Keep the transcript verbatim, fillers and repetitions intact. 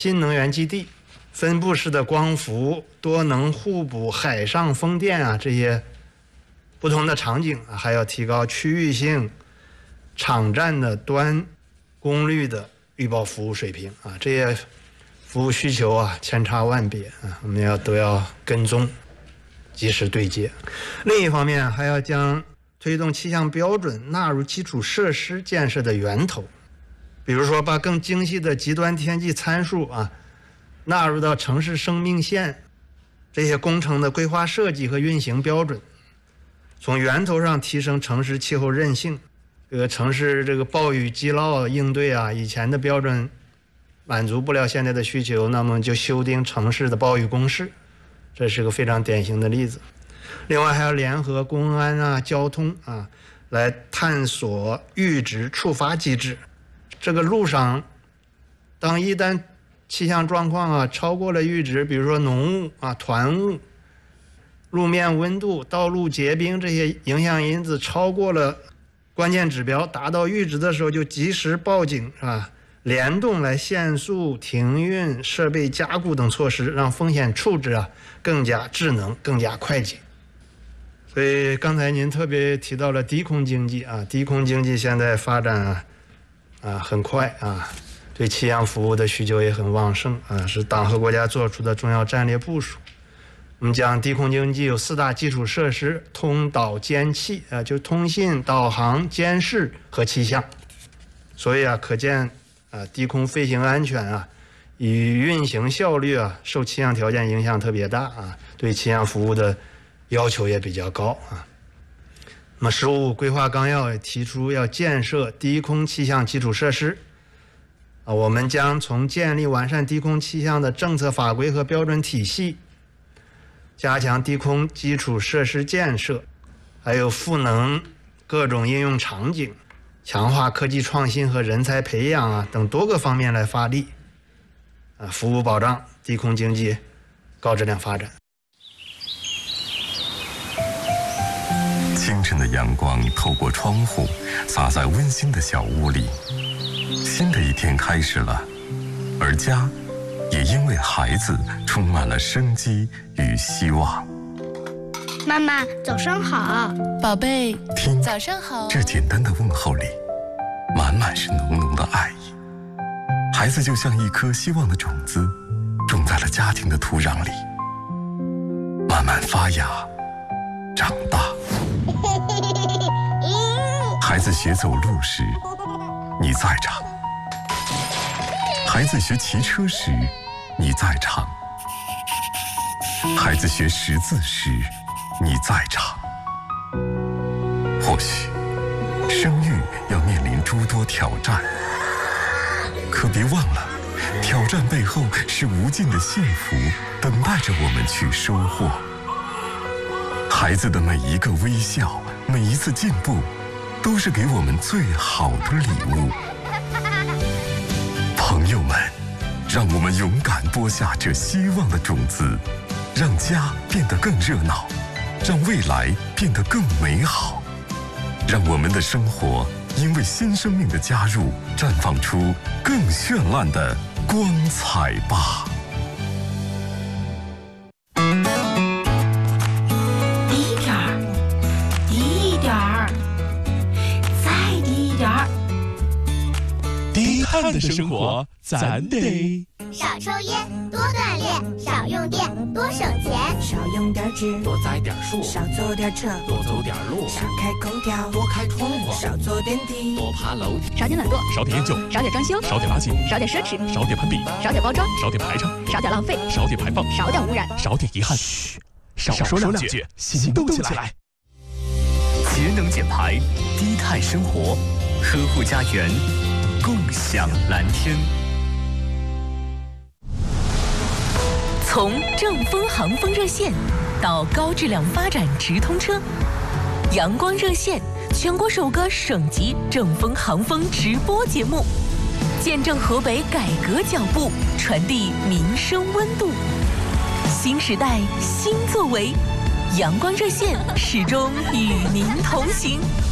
新能源基地、分布式的光伏、多能互补、海上风电啊，这些不同的场景啊，还要提高区域性、场站的端功率的预报服务水平啊，这些服务需求啊千差万别啊，我们要都要跟踪，及时对接。另一方面，还要将推动气象标准纳入基础设施建设的源头，比如说把更精细的极端天气参数啊纳入到城市生命线这些工程的规划设计和运行标准，从源头上提升城市气候韧性。这个城市这个暴雨积涝应对啊，以前的标准满足不了现在的需求，那么就修订城市的暴雨公示，这是个非常典型的例子。另外还要联合公安啊、交通啊，来探索阈值触发机制。这个路上，当一旦气象状况啊超过了阈值，比如说浓雾啊、团雾、路面温度、道路结冰这些影响因子超过了关键指标，达到阈值的时候就及时报警啊，联动来限速、停运、设备加固等措施，让风险处置啊更加智能、更加快捷。所以刚才您特别提到了低空经济啊，低空经济现在发展啊啊很快啊，对气象服务的需求也很旺盛啊，是党和国家做出的重要战略部署。我们讲低空经济有四大基础设施：通导监气啊，就通信、导航、监视和气象。所以啊，可见啊，低空飞行安全啊，与运行效率啊，受气象条件影响特别大啊，对气象服务的要求也比较高啊。那么，十五规划纲要也提出要建设低空气象基础设施啊，我们将从建立完善低空气象的政策法规和标准体系，加强低空基础设施建设，还有赋能各种应用场景，强化科技创新和人才培养啊等多个方面来发力，啊，服务保障低空经济高质量发展。 清晨的阳光透过窗户洒在温馨的小屋里，新的一天开始了，而家也因为孩子充满了生机与希望。 妈妈，早上好， 宝贝。 听， 早上好。 这简单的问候里，满满是浓浓的爱意。孩子就像一颗希望的种子，种在了家庭的土壤里，慢慢发芽，长大。孩子学走路时，你在场；孩子学骑车时，你在场；孩子学识字时，你在场。或许生育要面临诸多挑战，可别忘了，挑战背后是无尽的幸福等待着我们去收获。孩子的每一个微笑，每一次进步，都是给我们最好的礼物。朋友们，让我们勇敢播下这希望的种子，让家变得更热闹，让未来变得更美好，让我们的生活因为新生命的加入，绽放出更绚烂的光彩吧。 低一点儿，低一点儿，再低一点儿。 低碳的生活，咱得少抽烟，多锻炼，少用电，多省钱， 少用点纸， 多栽点树， 少坐点车， 多走点路， 少开空调， 多开窗户， 少坐电梯， 多爬楼梯， 少点懒惰， 少点厌旧， 少点装修， 少点垃圾， 少点奢侈， 少点攀比， 少点包装， 少点排场， 少点浪费， 少点排放， 少点污染， 少点遗憾。嘘，少说两句，行动起来。 节能减排，低碳生活，呵护家园，共享蓝天。 从正风航风热线到高质量发展直通车，阳光热线全国首个省级正风航风直播节目，见证河北改革脚步，传递民生温度。新时代新作为，阳光热线始终与您同行。